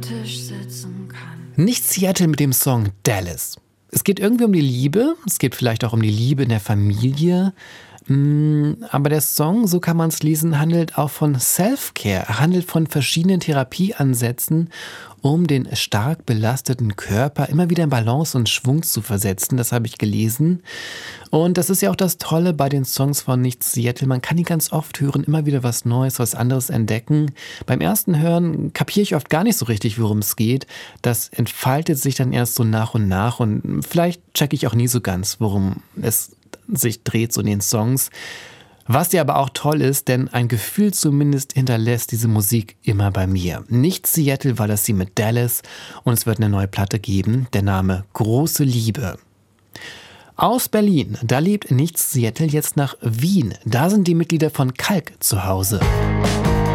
Tisch sitzen kann. Nicht Seattle mit dem Song Dallas. Es geht irgendwie um die Liebe, es geht vielleicht auch um die Liebe in der Familie. Aber der Song, so kann man es lesen, handelt auch von Self-Care, handelt von verschiedenen Therapieansätzen, um den stark belasteten Körper immer wieder in Balance und Schwung zu versetzen. Das habe ich gelesen. Und das ist ja auch das Tolle bei den Songs von Nicht Seattle. Man kann die ganz oft hören, immer wieder was Neues, was anderes entdecken. Beim ersten Hören kapiere ich oft gar nicht so richtig, worum es geht. Das entfaltet sich dann erst so nach und vielleicht checke ich auch nie so ganz, worum es sich dreht, so in den Songs. Was ja aber auch toll ist, denn ein Gefühl zumindest hinterlässt diese Musik immer bei mir. Nicht Seattle war das sie mit Dallas und es wird eine neue Platte geben, der Name Große Liebe. Aus Berlin, da lebt Nicht Seattle jetzt nach Wien. Da sind die Mitglieder von Kalk zu Hause.